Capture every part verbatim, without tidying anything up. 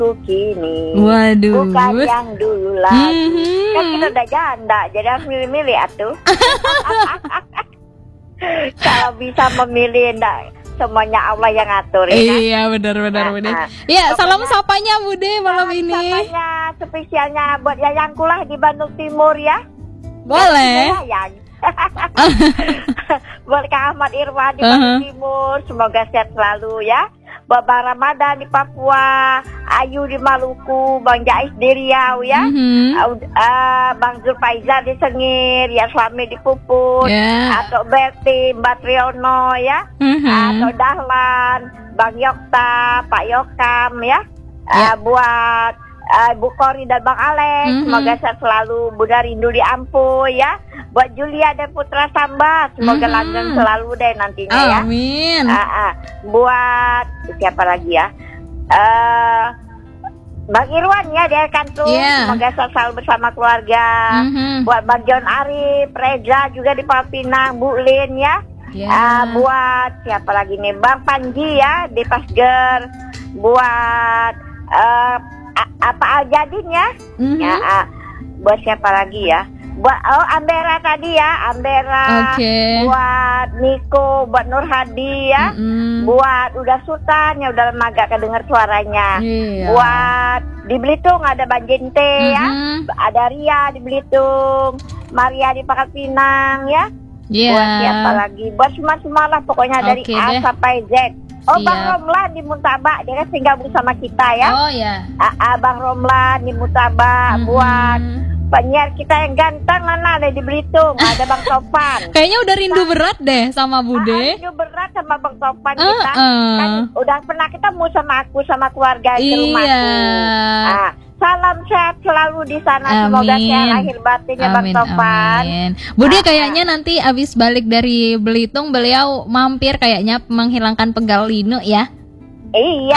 kini. Waduh. Bukan yang dulu lagi. Mhm. Kan kita udah janda, jadi harus milih-milih atuh. Kalau bisa memilih, enggak semuanya Allah yang ngatur ya kan? Iya benar-benar Nah, Bude. nah. Ya salam Pokoknya- sapanya Bude malam Salam ini. sapanya spesialnya buat Yayangku lah di Bandung Timur ya. Boleh. Yayang. Buat Kak Ahmad Irwan di Uh-huh. Bandung Timur, semoga sehat selalu ya. Buat Bang Ramadan di Papua, Ayu di Maluku, Bang Jais di Riau ya. Mhm. Uh, uh, Bang Zulfaizar di Sengir, ya Slami di Puput, Ya. atau Berti, Mbak Triono ya, Mhm. atau Dahlan, Bang Yokta, Pak Yokam ya, Ya. Uh, buat uh, Bu Kori dan Bang Alex, Mhm. semoga sehat selalu, Bunda Rindu di Ampuh ya, buat Julia dan Putra Samba, semoga Mhm. langgeng selalu deh nantinya ya. Amin. Ah, ah. Buat siapa lagi ya? Eh Bang Irwan ya dari kantor, Iya. semoga sehat selalu bersama keluarga. Mhm. Buat Bang John Arif, Reza juga di Palpinang, Bu Lin ya. Ya. Ah, buat siapa lagi nih? Bang Panji ya di Pasger. Buat eh a- apa Aljadin ya? Mhm. Ya, ah. Buat siapa lagi ya? Buat oh Ambera tadi ya, Ambera. Oke. Buat Niko, buat Nur Hadi ya. Mhm. Buat udah Sultan ya, udah lama gak kedenger suaranya. Iya. Buat di Belitung ada Banjente ya. Mhm. Ada Ria di Belitung, Maria di Pangkal Pinang ya. Iya. Buat siapa lagi? Buat semua-semua lah pokoknya dari Oke A deh. sampai Z. Oh Siap. Bang Romlan di Muntaba, dia kan tinggal bersama kita ya. Oh ya. Ah, ah, Bang Romlan di Muntaba. Mhm. Buat penyiar kita yang ganteng mana ada di Belitung, ada Bang Topan. Kayaknya udah rindu berat deh sama Ah, Bude. itu berat sama Bang Topan kita. Uh-uh. Kan udah pernah ketemu sama aku sama keluarga di rumahku. Iya. Ah, salam sehat selalu di sana. Semoga Amin. sehat lahir batinnya Bang Amin, Topan. amin. Bude Ah, kayaknya nanti abis balik dari Belitung beliau mampir kayaknya menghilangkan pegal linu ya. Iya.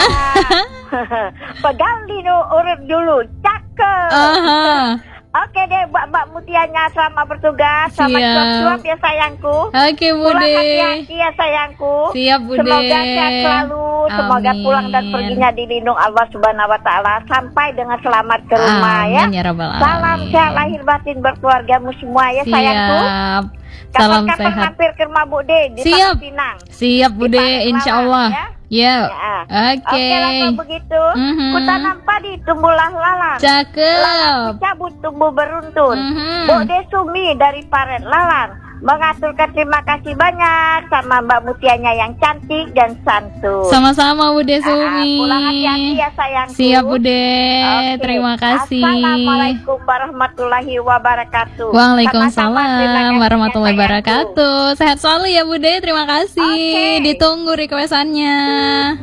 Pegang Lino urut dulu. Cakep. Aha. Oke deh Mbak Mbak Mutianya, selamat bertugas. Selamat Siap. suap-suap ya sayangku. Oke Pulang Bude. hati-hati ya sayangku. Siap Bude. Semoga sehat selalu. Semoga Amin. pulang dan perginya dilindung Allah Subhanahu wa taala sampai dengan selamat ke rumah ya. Amin ya rabbal alamin. Salam sehat lahir batin berkeluargamu semua ya sayangku. Siap. Salam Kapan-kapan sehat. mampir ke rumah Bu De di Siap. Pangkal Pinang. Siap Bude, Palembang, insya Allah. ya. Ya. Ya. Oke. Oke lah kalau begitu. Mhm. Kutanam padi tumbuhlah lalang. Lalang Cakep. dicabut tumbuh beruntun. Mhm. Bu De Sumi dari Paren Lalang mengaturkan terima kasih banyak sama Mbak Mutianya yang cantik dan santun. Sama-sama Bude Ah, Sumi. pulang hati-hati ya sayangku. Siap Bude. Oke. Terima kasih. Assalamualaikum warahmatullahi wabarakatuh. Sama-sama, terima Waalaikumsalam kasih warahmatullahi ya, sayangku. wabarakatuh. Sehat selalu ya Bude. Terima kasih. Oke. Ditunggu requestannya.